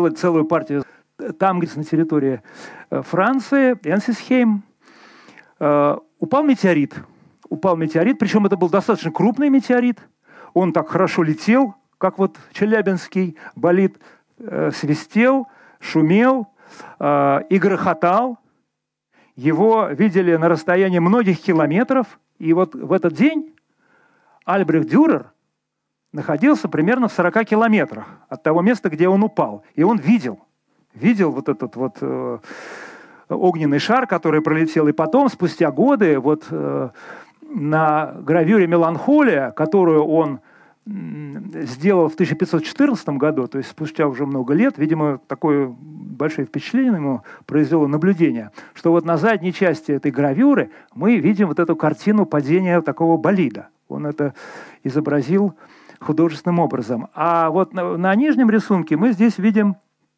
целую партию там, где на территории Франции, Энсисхейм, упал метеорит. Упал метеорит, причем это был достаточно крупный метеорит. Он так хорошо летел, как вот Челябинский болид, свистел, шумел и грохотал. Его видели на расстоянии многих километров. И вот в этот день Альбрехт Дюрер находился примерно в 40 километрах от того места, где он упал. И он видел вот этот вот огненный шар, который пролетел. И потом, спустя годы, вот на гравюре «Меланхолия», которую он сделал в 1514 году, то есть спустя уже много лет, видимо, такое большое впечатление ему произвело наблюдение, что вот на задней части этой гравюры мы видим вот эту картину падения такого болида. Он это изобразил художественным образом. А вот на нижнем рисунке мы здесь видим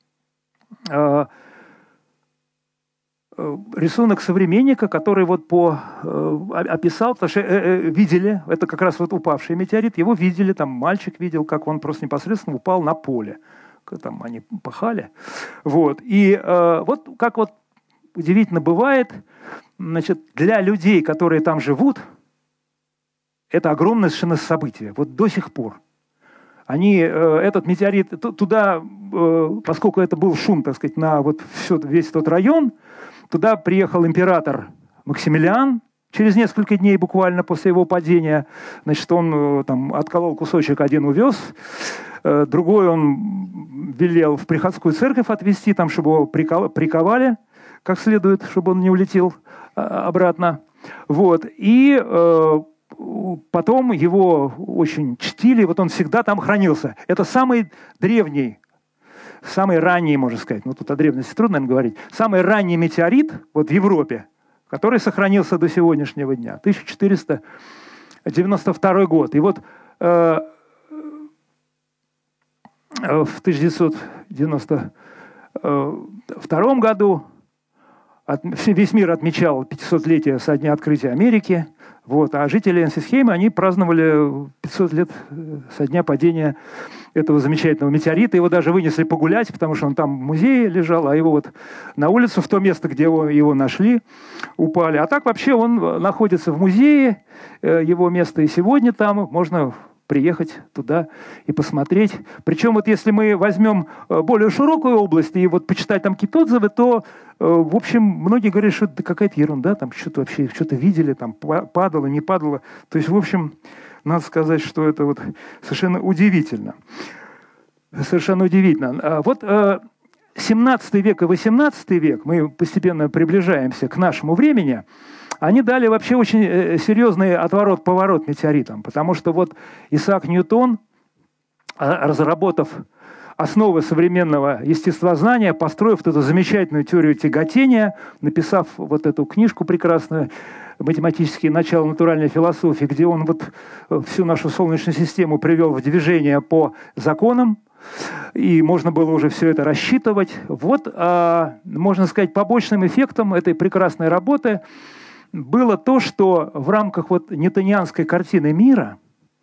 рисунок современника, который вот описал, потому что видели, это как раз вот упавший метеорит, его видели, там мальчик видел, как он просто непосредственно упал на поле. Там они пахали. Вот. И вот как вот удивительно бывает, значит, для людей, которые там живут, это огромное совершенно событие. Вот до сих пор. Они, этот метеорит, туда, поскольку это был шум, так сказать, на вот весь тот район, туда приехал император Максимилиан через несколько дней буквально после его падения. Значит, он там отколол кусочек, один увез, другой он велел в приходскую церковь отвезти, там, чтобы его приковали как следует, чтобы он не улетел обратно. Вот. И потом его очень чтили, вот он всегда там хранился. Это самый древний, самый ранний, можно сказать, ну тут о древности трудно, наверное, говорить, самый ранний метеорит вот в Европе, который сохранился до сегодняшнего дня, 1492 год. И вот в 1992 году весь мир отмечал 500-летие со дня открытия Америки. Вот. А жители Энсисхейма, они праздновали 500 лет со дня падения этого замечательного метеорита. Его даже вынесли погулять, потому что он там в музее лежал, а его вот на улицу, в то место, где его нашли, упали. А так вообще он находится в музее, его место и сегодня там, можно приехать туда и посмотреть. Причем вот если мы возьмем более широкую область и вот почитать там какие-то отзывы, то, в общем, многие говорят, что это какая-то ерунда, там что-то вообще, что-то видели, там падало, не падало. То есть, в общем, надо сказать, что это вот совершенно удивительно. Совершенно удивительно. Вот 17 век и 18 век, мы постепенно приближаемся к нашему времени, они дали вообще очень серьезный отворот-поворот метеоритам, потому что вот Исаак Ньютон, разработав основы современного естествознания, построив эту замечательную теорию тяготения, написав вот эту книжку прекрасную «Математические начала натуральной философии», где он вот всю нашу Солнечную систему привел в движение по законам, и можно было уже все это рассчитывать. Вот, можно сказать, побочным эффектом этой прекрасной работы было то, что в рамках вот ньютонианской картины мира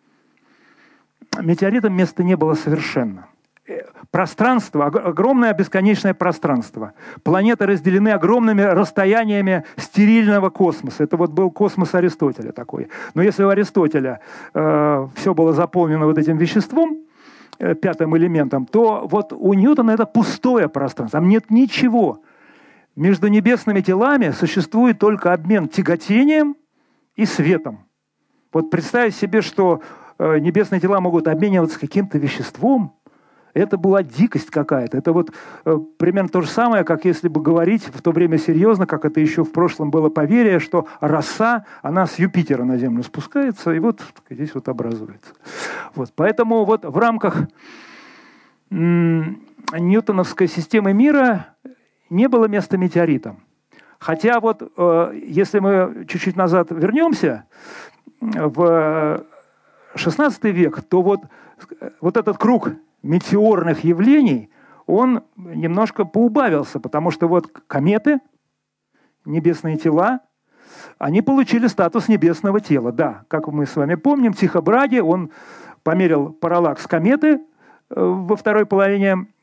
метеоритам места не было совершенно. Пространство, огромное бесконечное пространство. Планеты разделены огромными расстояниями стерильного космоса. Это вот был космос Аристотеля такой. Но если у Аристотеля все было заполнено вот этим веществом, пятым элементом, то вот у Ньютона это пустое пространство. Там нет ничего. Между небесными телами существует только обмен тяготением и светом. Вот представить себе, что небесные тела могут обмениваться каким-то веществом, это была дикость какая-то. Это вот примерно то же самое, как если бы говорить в то время серьезно, как это еще в прошлом было поверье, что роса, она с Юпитера на Землю спускается и вот здесь вот образуется. Вот. Поэтому вот в рамках ньютоновской системы мира не было места метеоритам. Хотя вот, если мы чуть-чуть назад вернемся, в XVI век, то вот этот круг метеорных явлений, он немножко поубавился, потому что вот кометы, небесные тела, они получили статус небесного тела. Да, как мы с вами помним, Тихо Браге, он померил параллакс кометы во второй половине